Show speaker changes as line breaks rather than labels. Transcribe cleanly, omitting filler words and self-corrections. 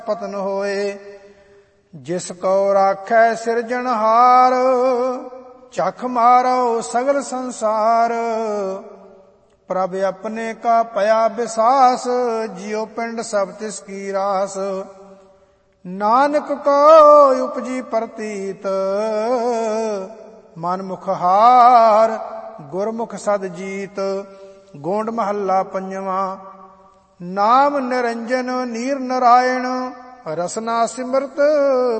ਪਤਨ ਹੋਏ। ਜਿਸ ਕੋ ਰਾਖੈ ਸਿਰਜਣਹਾਰ, ਚਖ ਮਾਰੋ ਸਗਲ ਸੰਸਾਰ। ਪ੍ਰਭ ਆਪਣੇ ਕਾ ਭਇਆ ਵਿਸਾਸ, ਜਿਉ ਪਿੰਡ ਸਭ ਤਿਸ ਕੀ ਰਾਸ। ਨਾਨਕ ਕੋ ਉਪਜੀ ਪ੍ਰਤੀਤ, ਮਨ ਮੁਖ ਹਾਰ ਗੁਰਮੁਖ ਸਦ ਜੀਤ। ਗੋਂਡ ਮਹੱਲਾ ਪੰਜਵਾਂ। ਨਾਮ ਨਿਰੰਜਨ ਨੀਰ ਨਰਾਇਣ, ਰਸਨਾ ਸਿਮਰਤ